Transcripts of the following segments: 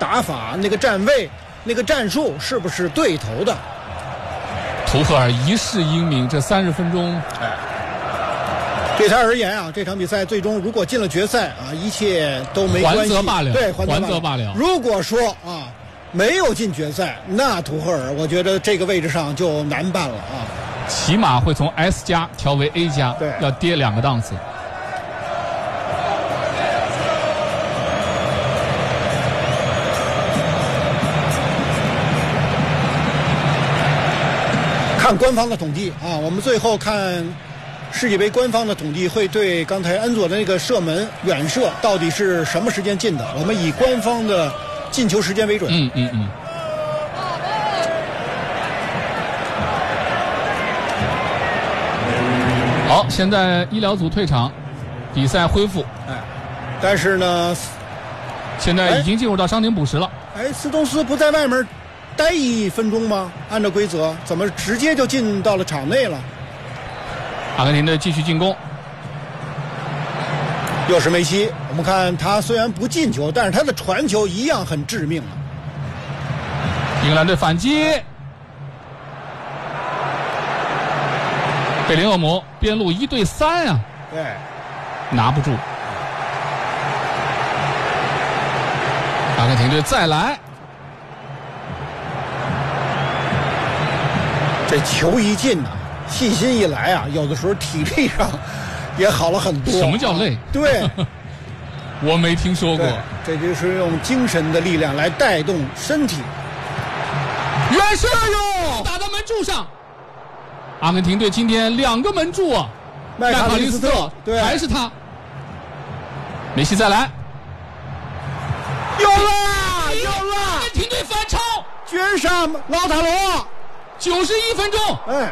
打法、那个站位、那个战术是不是对头的。 图赫尔一世英名，这30分钟， 对他而言啊，这场比赛最终如果进了决赛啊，一切都没关系， 还则罢了， 对， 还则罢了。 如果说啊没有进决赛，那图赫尔我觉得这个位置上就难办了啊， 起码会从 S 加调为 A 加， 对， 要跌2个档次。 看官方的统计啊，我们最后看世界杯官方的统计会对刚才恩佐的那个射门远射到底是什么时间进的，我们以官方的进球时间为准。 好，现在医疗组退场，比赛恢复。 但是呢， 现在已经进入到伤停补时了。 斯通斯不在外面待1分钟吗？按照规则，怎么直接就进到了场内了？ 阿根廷队继续进攻， 又是梅西。我们看他虽然不进球，但是他的传球一样很致命啊。 英格兰队反击，贝林厄姆边路1对3啊， 对， 拿不住。阿根廷队再来。 这球一进啊，信心一来啊，有的时候体力上也好了很多。 什么叫累？ 对， 我没听说过。 这就是用精神的力量来带动身体。 远射哟，打到门柱上。阿根廷队今天2个门柱啊， 麦卡利斯特，对， 还是他。梅西再来， 有了，有了！ 阿根廷队反超， 绝杀老塔罗。 91分钟，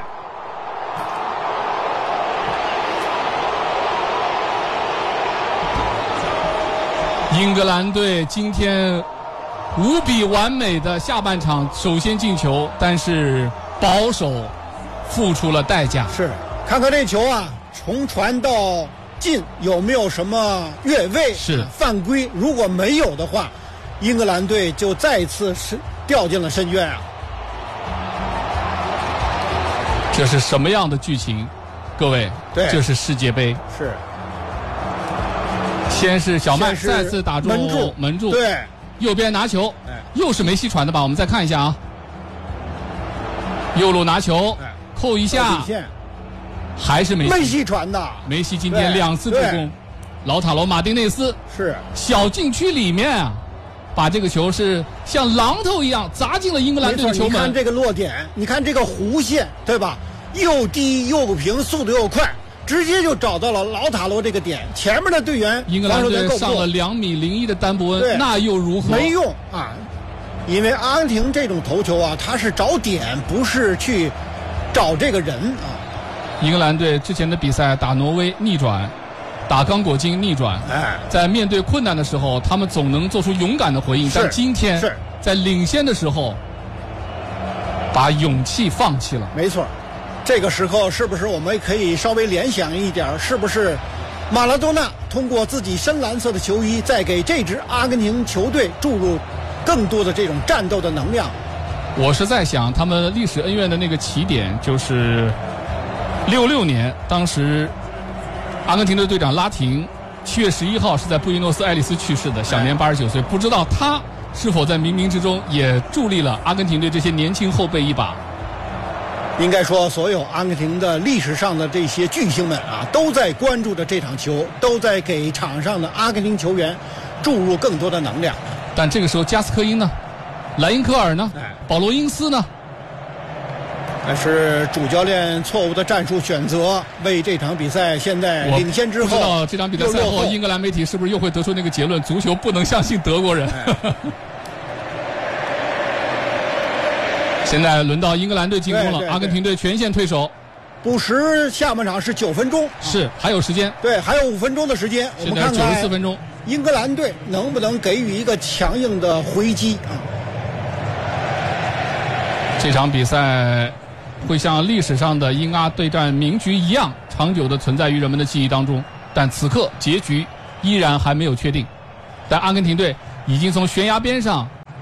英格兰队今天无比完美的下半场首先进球，但是保守付出了代价。 是，看看这球啊，从传到进有没有什么越位、犯规？如果没有的话，英格兰队就再次掉进了深渊啊。 这是什么样的剧情？各位， 对， 这是世界杯。 是。 先是小麦再次打中门柱， 对， 右边拿球，又是梅西传的吧？我们再看一下啊，右路拿球，扣一下，还是梅西传的。 梅西今天2次助攻，老塔罗马丁内斯是小禁区里面啊，把这个球是像榔头一样砸进了英格兰队的球门。 你看这个落点，你看这个弧线，对吧？又低又平，速度又快，直接就找到了老塔罗这个点。前面的队员， 英格兰队上了2.01米的丹伯恩，那又如何？ 没用啊！因为阿根廷这种头球啊，他是找点，不是去找这个人啊。 英格兰队之前的比赛打挪威逆转，打刚果金逆转，在面对困难的时候，他们总能做出勇敢的回应。但今天在领先的时候，把勇气放弃了。 没错，这个时候是不是我们可以稍微联想一点？是不是马拉多纳通过自己深蓝色的球衣，再给这支阿根廷球队注入更多的这种战斗的能量？ 我是在想，他们历史恩怨的那个起点就是66年，当时阿根廷的队长拉廷7月11号是在布宜诺斯艾利斯去世的，享年89岁。不知道他是否在冥冥之中也助力了阿根廷队这些年轻后辈一把。 应该说，所有阿根廷的历史上的这些巨星们啊，都在关注着这场球，都在给场上的阿根廷球员注入更多的能量。 但这个时候，加斯科因呢？莱因科尔呢？保罗因斯呢？ 但是主教练错误的战术选择，为这场比赛现在领先之后， 不知道这场比赛赛后，英格兰媒体是不是又会得出那个结论：足球不能相信德国人。现在轮到英格兰队进攻了，阿根廷队全线退守。 补时下半场是9分钟， 是还有时间， 对，还有5分钟的时间。我们看看 94分钟， 英格兰队能不能给予一个强硬的回击啊？ 这场比赛会像历史上的英阿对战名局一样，长久的存在于人们的记忆当中。但此刻结局依然还没有确定。但阿根廷队已经从悬崖边上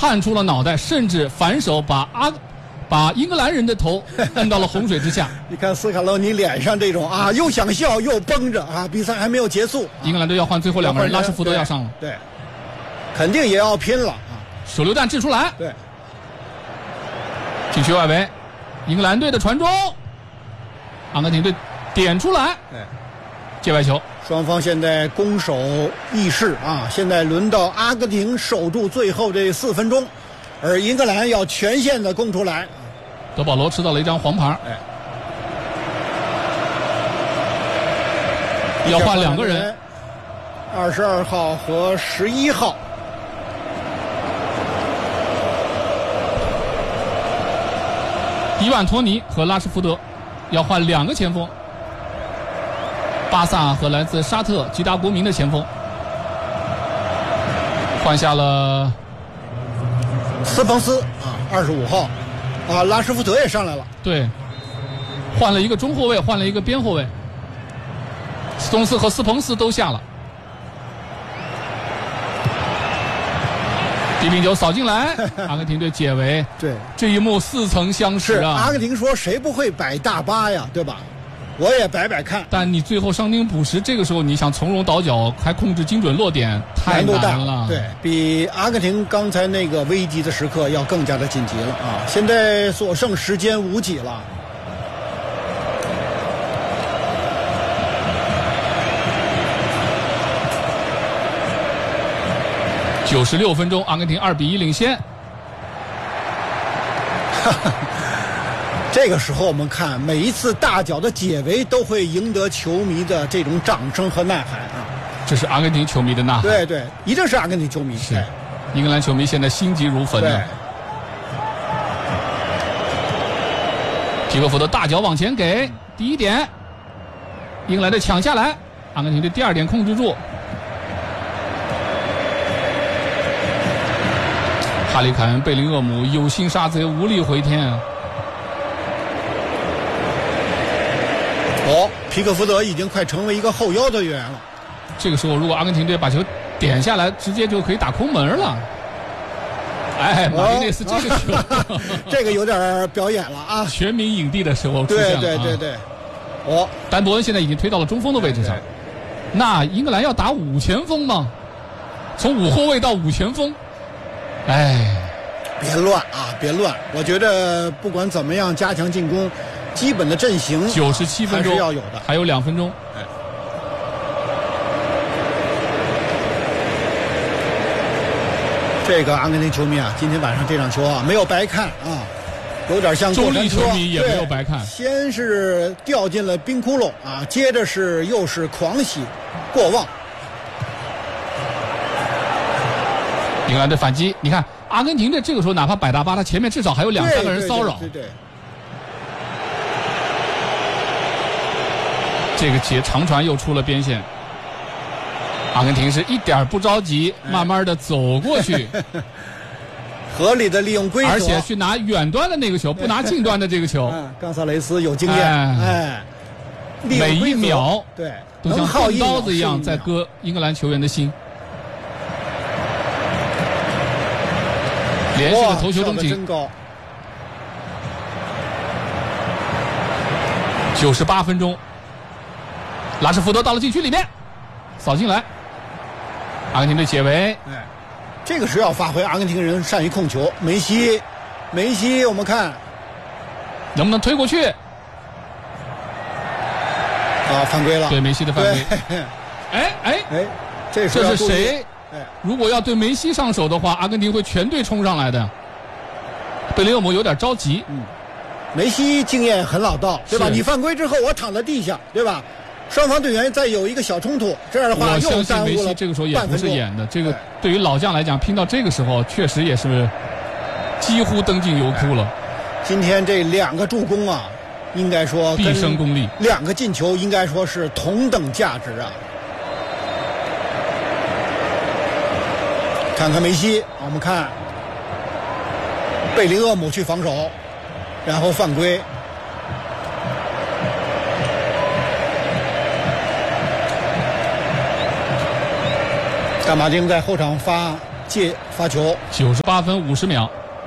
探出了脑袋，甚至反手把英格兰人的头摁到了洪水之下。 你看斯卡洛尼脸上这种啊，又想笑又绷着啊，比赛还没有结束， 英格兰队要换最后2个人，拉什福德要上了， 对，肯定也要拼了啊！ 手榴弹掷出来， 对， 禁区外围，英格兰队的传中，阿根廷队点出来， 对， 界外球。 双方现在攻守易势啊，现在轮到阿根廷守住最后这4分钟，而英格兰要全线的攻出来。 德保罗吃到了一张黄牌，要换2个人 ，22号和11号。 伊万托尼和拉什福德要换2个前锋，巴萨和来自沙特吉达国民的前锋，换下了斯彭斯啊，25号啊，拉什福德也上来了， 对，换了一个中后卫，换了一个边后卫，斯通斯和斯彭斯都下了。低平球扫进来，阿根廷队解围。 对， 这一幕似曾相识啊！ 阿根廷说谁不会摆大巴呀，对吧？我也摆摆看。 但你最后伤停补时，这个时候你想从容倒脚，还控制精准落点，太难了。 对，比阿根廷刚才那个危急的时刻要更加的紧急了啊！现在所剩时间无几了。 96分钟，阿根廷2比1领先。 这个时候我们看每一次大脚的解围都会赢得球迷的这种掌声和呐喊啊！ 这是阿根廷球迷的呐喊。 对对，一定是阿根廷球迷。 是，英格兰球迷现在心急如焚呢。皮克福德大脚往前给第1点，英格兰队抢下来，阿根廷队第2点控制住。哈里凯恩、贝林厄姆有心杀贼，无力回天啊！ 皮克福德已经快成为一个后腰的员了。 这个时候，如果阿根廷队把球点下来，直接就可以打空门了。哎，马丁内斯这个球， 这个有点表演了啊！ 全民影帝的时候出现了。 对。 丹伯恩现在已经推到了中锋的位置上。那英格兰要打5前锋吗？从5后卫到5前锋。哎， 别乱啊！别乱！我觉得不管怎么样，加强进攻，基本的阵型 97分钟还是要有的， 还有2分钟。 这个阿根廷球迷啊，今天晚上这场球啊，没有白看啊，有点像过山车。 中立球迷也没有白看， 先是掉进了冰窟窿啊，接着又是狂喜过望。 英格兰队反击，你看阿根廷队这个时候哪怕摆大巴，他前面至少还有2、3个人骚扰。 对。 这个长传又出了边线，阿根廷是一点不着急，慢慢的走过去， 合理的利用规则， 而且去拿远端的那个球，不拿近端的这个球。 冈萨雷斯有经验， 每一秒对都像钝刀子一样在割英格兰球员的心。连续的头球中进， 真高。 98分钟，拉什福德到了禁区里面，扫进来，阿根廷队解围。 这个是要发挥阿根廷人善于控球。梅西，我们看能不能推过去？ 犯规了。 对，梅西的犯规。哎， 这是谁？如果要对梅西上手的话，阿根廷会全队冲上来的。贝林厄姆有点着急。 梅西经验很老道，对吧？你犯规之后，我躺在地下，对吧？双方队员再有一个小冲突，这样的话又耽误了半分钟。我相信梅西这个时候也不是演的，这个对于老将来讲，拼到这个时候，确实也是几乎登进油库了。 今天这2个助攻啊，应该说毕生功力 ，2个进球应该说是同等价值啊。看看梅西，我们看贝林厄姆去防守，然后犯规。干马丁在后场发接发球。 98分50秒，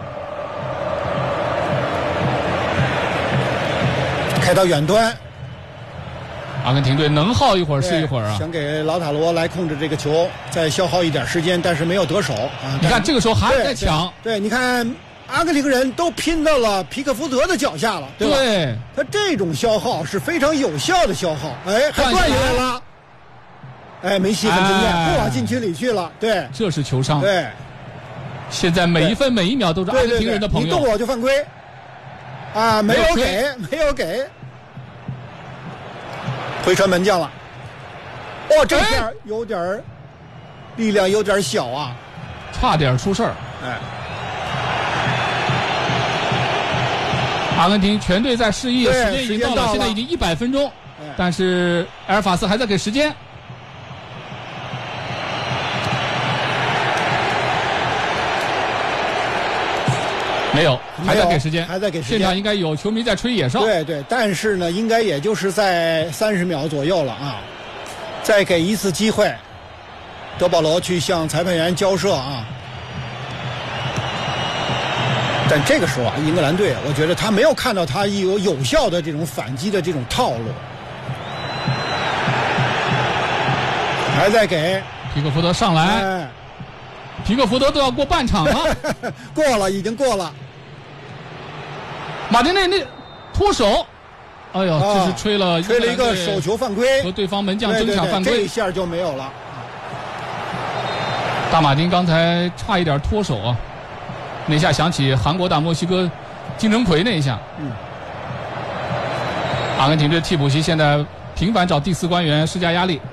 开到远端。 阿根廷队能耗一会儿是一会儿啊！ 想给劳塔罗来控制这个球，再消耗一点时间，但是没有得手啊！ 你看这个时候还在抢， 对，你看阿根廷人都拼到了皮克福德的脚下了，对吧？ 对， 他这种消耗是非常有效的消耗，哎，还断下来了，哎，梅西很经验，不往禁区里去了，对， 这是球商。 对， 现在每一分每一秒都是阿根廷人的朋友。 你动我就犯规，啊，没有给。回传门将了，哦，这下有点力量有点小啊， 差点出事儿。 哎， 阿根廷全队在示意，时间已经到了，现在已经100分钟，但是埃尔法斯还在给时间。没有，还在给时间， 还在给时间。 现场应该有球迷在吹野哨。 对，但是呢，应该也就是在30秒左右了啊。再给一次机会，德保罗去向裁判员交涉啊。但这个时候啊，英格兰队，我觉得他没有看到他有效的这种反击的这种套路，还在给皮克福德上来，皮克福德都要过半场了， 过了，已经过了。 马丁内利脱手，哎呦，这是吹了一个手球犯规， 和对方门将争抢犯规， 这一下就没有了。 大马丁刚才差一点脱手啊，那下想起韩国打墨西哥金城奎那一下。阿根廷队替补席现在频繁找第4官员施加压力。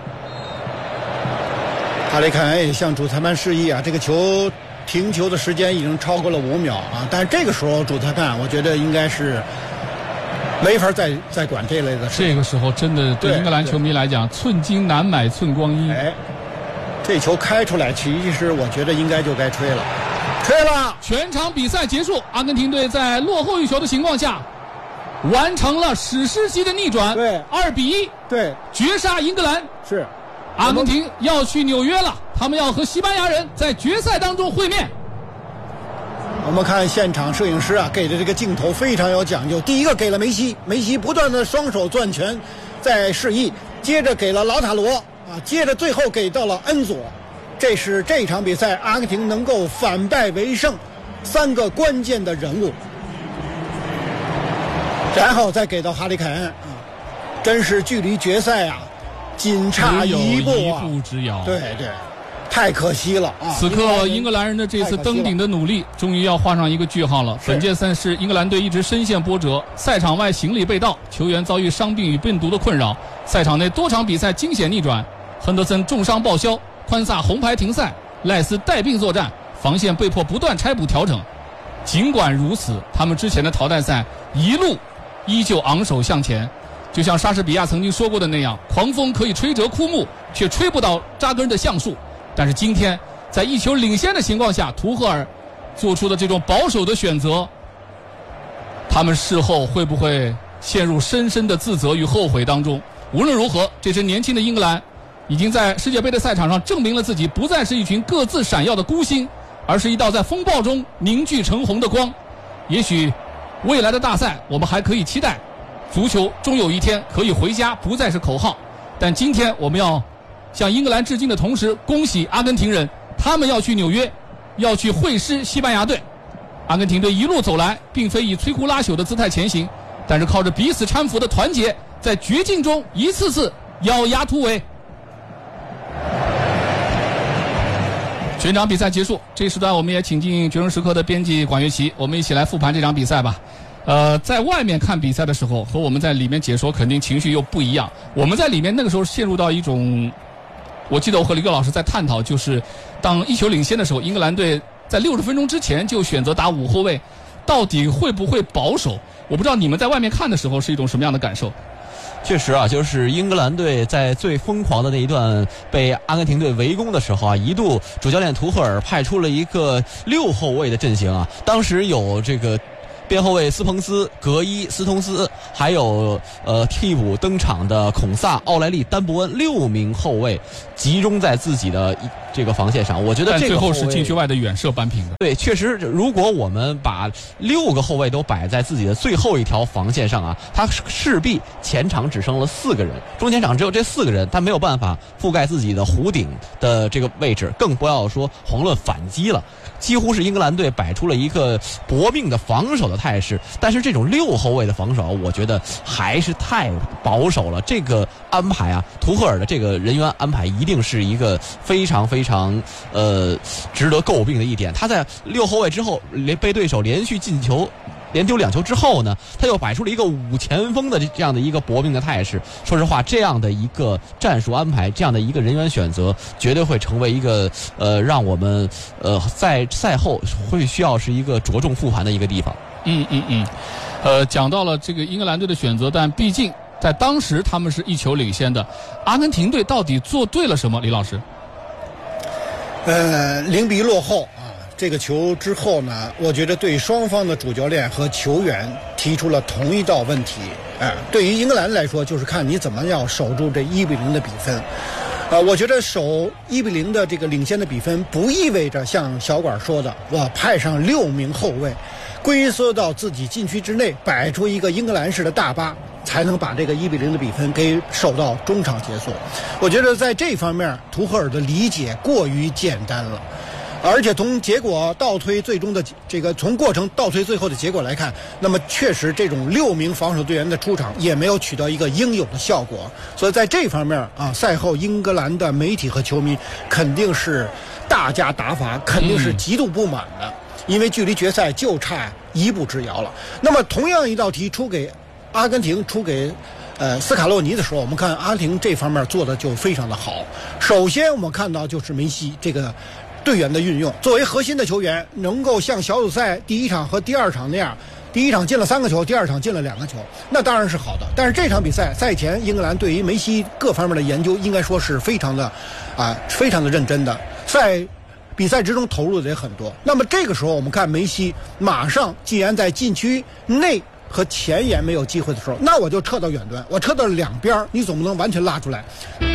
哈里凯恩也向主裁判示意啊，这个球停球的时间已经超过了5秒啊，但是这个时候主裁判我觉得应该是没法再管这类的事。 这个时候真的对英格兰球迷来讲，寸金难买寸光阴。 哎，这球开出来，其实我觉得应该就该吹了，吹了。 全场比赛结束，阿根廷队在落后1球的情况下，完成了史诗级的逆转， 对 ，2比1， 对， 绝杀英格兰。 是， 阿根廷要去纽约了，他们要和西班牙人在决赛当中会面。 我们看现场摄影师啊给的这个镜头非常有讲究。第一个给了梅西，梅西不断的双手攥拳在示意，接着给了劳塔罗啊，接着最后给到了恩佐。这是这场比赛阿根廷能够反败为胜3个关键的人物，然后再给到哈里凯恩啊，真是距离决赛啊仅差一步啊， 一步之遥。 对，太可惜了啊！ 此刻英格兰人的这次登顶的努力终于要画上一个句号了。本届赛事英格兰队一直深陷波折，赛场外行李被盗，球员遭遇伤病与病毒的困扰，赛场内多场比赛惊险逆转，亨德森重伤报销，宽萨红牌停赛，赖斯带病作战，防线被迫不断拆补调整。尽管如此，他们之前的淘汰赛一路依旧昂首向前，就像莎士比亚曾经说过的那样，狂风可以吹折枯木，却吹不倒扎根的橡树。但是今天在1球领先的情况下，图赫尔做出的这种保守的选择，他们事后会不会陷入深深的自责与后悔当中？无论如何，这支年轻的英格兰已经在世界杯的赛场上证明了自己不再是一群各自闪耀的孤星，而是一道在风暴中凝聚成红的光。也许未来的大赛我们还可以期待，足球终有一天可以回家，不再是口号。但今天我们要向英格兰致敬的同时，恭喜阿根廷人，他们要去纽约，要去会师西班牙队。阿根廷队一路走来，并非以摧枯拉朽的姿态前行，但是靠着彼此搀扶的团结，在绝境中一次次咬牙突围。全场比赛结束，这时段我们也请进决胜时刻的编辑管乐琪，我们一起来复盘这场比赛吧。在外面看比赛的时候，和我们在里面解说肯定情绪又不一样。我们在里面那个时候陷入到一种，我记得我和李哥老师在探讨，就是当1球领先的时候，英格兰队在60分钟之前就选择打5后卫，到底会不会保守？我不知道你们在外面看的时候是一种什么样的感受。 确实啊，就是英格兰队在最疯狂的那一段被阿根廷队围攻的时候啊，一度主教练图赫尔派出了一个6后卫的阵型啊，当时有这个边后卫斯彭斯、格伊、斯通斯，还有替补登场的孔萨、奥莱利、丹伯恩6名后卫集中在自己的这个防线上。我觉得这个但最后是禁区外的远射扳平的。 对，确实，如果我们把6个后卫都摆在自己的最后一条防线上啊，他势必前场只剩了4个人，中前场只有这4个人，他没有办法覆盖自己的弧顶的这个位置，更不要说遑论反击了。几乎是英格兰队摆出了一个搏命的防守的态势，但是这种6后卫的防守，我觉得还是太保守了。这个安排啊，图赫尔的这个人员安排一定是一个非常非常值得诟病的一点。他在6后卫之后，被对手连续进球。连丢2球之后呢，他又摆出了一个5前锋的这样的一个搏命的态势。说实话，这样的一个战术安排，这样的一个人员选择，绝对会成为一个让我们在赛后会需要是一个着重复盘的一个地方。 讲到了这个英格兰队的选择，但毕竟在当时他们是1球领先的。阿根廷队到底做对了什么？李老师 ，0比落后啊。这个球之后呢，我觉得对双方的主教练和球员提出了同一道问题。对于英格兰来说，就是看你怎么样守住这1比0的比分。我觉得守1比0的这个领先的比分，不意味着像小管说的，我派上6名后卫，龟缩到自己禁区之内，摆出一个英格兰式的大巴，才能把这个1比0的比分给守到中场结束。我觉得在这方面，图赫尔的理解过于简单了。而且从结果倒推最终的这个从过程倒推最后的结果来看，那么确实这种6名防守队员的出场也没有取得一个应有的效果。所以在这方面啊，赛后英格兰的媒体和球迷肯定是大加打法，肯定是极度不满的，因为距离决赛就差1步之遥了。那么同样一道题出给阿根廷，出给斯卡洛尼的时候，我们看阿根廷这方面做的就非常的好。首先我们看到就是梅西这个队员的运用，作为核心的球员，能够像小组赛第1场和第2场那样，第1场进了3个球，第2场进了2个球，那当然是好的。但是这场比赛赛前，英格兰对于梅西各方面的研究，应该说是非常的认真的，比赛之中投入的也很多。那么这个时候，我们看梅西马上既然在禁区内和前沿没有机会的时候，那我就撤到远端，我撤到2边，你总不能完全拉出来。